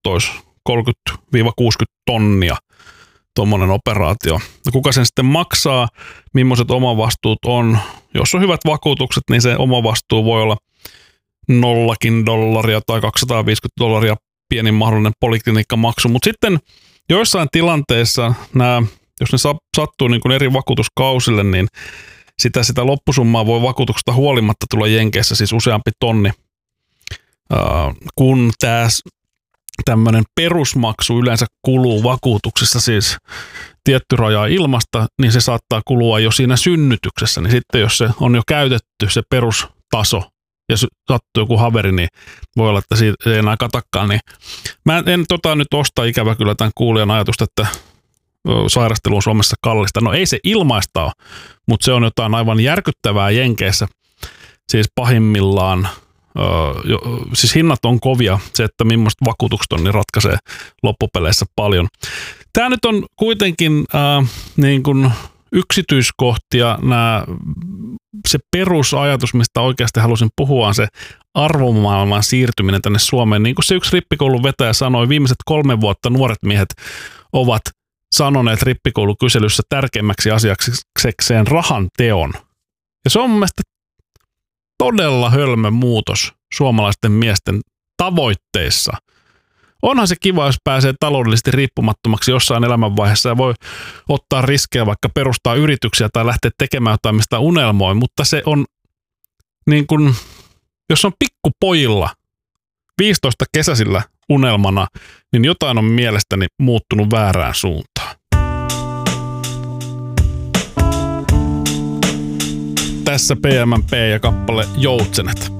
olisi 30-60 tonnia tuommoinen operaatio. Ja kuka sen sitten maksaa, millaiset omavastuut on. Jos on hyvät vakuutukset, niin se omavastuu voi olla $0 tai $250 pienin mahdollinen polikliniikkamaksu. Mutta sitten joissain tilanteissa, jos ne sattuu niin kuin eri vakuutuskausille, niin sitä loppusummaa voi vakuutuksesta huolimatta tulla Jenkeissä siis useampi tonni. Kun tämmöinen perusmaksu yleensä kuluu vakuutuksessa siis tietty raja ilmasta, niin se saattaa kulua jo siinä synnytyksessä. Niin sitten jos se on jo käytetty se perustaso ja sattuu joku haveri, niin voi olla, että siitä ei enää katakaan. Niin mä en nyt osta ikävä kyllä tämän kuulijan ajatusta, että sairastelu on Suomessa kallista. No ei se ilmaista ole, mutta se on jotain aivan järkyttävää Jenkeissä. Siis pahimmillaan, siis hinnat on kovia. Se, että millaiset vakuutukset on, niin ratkaisee loppupeleissä paljon. Tämä nyt on kuitenkin niin kuin yksityiskohtia. Se perusajatus, mistä oikeasti halusin puhua, on se arvomaailman siirtyminen tänne Suomeen. Niin kuin se yksi rippikoulun vetäjä sanoi, viimeiset 3 vuotta nuoret miehet ovat sanoneet rippikoulukyselyssä tärkeimmäksi asiakseen rahan teon. Ja se on mun mielestä todella hölmö muutos suomalaisten miesten tavoitteissa. Onhan se kiva, jos pääsee taloudellisesti riippumattomaksi jossain elämänvaiheessa ja voi ottaa riskejä, vaikka perustaa yrityksiä tai lähteä tekemään jotain, mistä unelmoi, mutta se on niin kuin, jos on pikkupojilla 15 kesäisillä unelmana, niin jotain on mielestäni muuttunut väärään suuntaan. Tässä PMMP ja kappale Joutsenet.